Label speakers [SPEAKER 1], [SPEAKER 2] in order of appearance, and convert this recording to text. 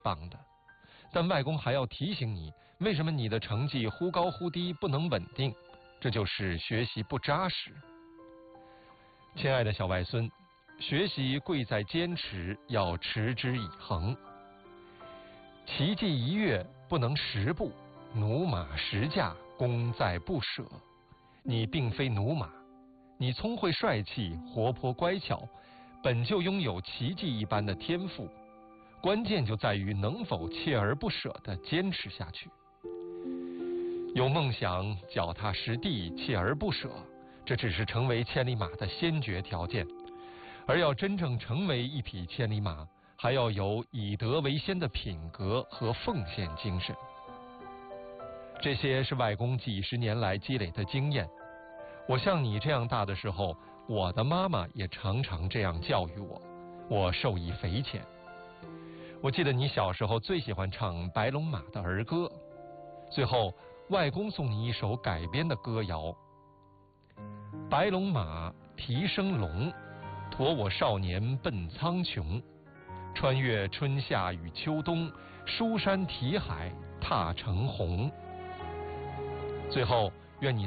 [SPEAKER 1] 棒的，但外公还要提醒你，为什么你的成绩忽高忽低，不能稳定，这就是学习不扎实。亲爱的小外孙，学习贵在坚持，要持之以恒。奇迹一跃不能十步，驽马十驾功在不舍。你并非驽马，你聪慧帅气，活泼乖巧，本就拥有奇迹一般的天赋，关键就在于能否锲而不舍地坚持下去。有梦想，脚踏实地，锲而不舍，这只是成为千里马的先决条件，而要真正成为一匹千里马，还要有以德为先的品格和奉献精神。这些是外公几十年来积累的经验。我像你这样大的时候，我的妈妈也常常这样教育我，我受益匪浅。我记得你小时候最喜欢唱白龙马的儿歌，最后外公送你一首改编的歌谣：白龙马蹄声隆，驮我少年奔苍穹，穿越春夏与秋冬，书山题海踏成虹。最后愿你